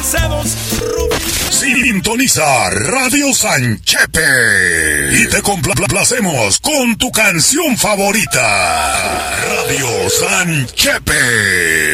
bronceados, Sintoniza Radio Sanchepe y te complacemos con tu canción favorita. Radio Sanchepe.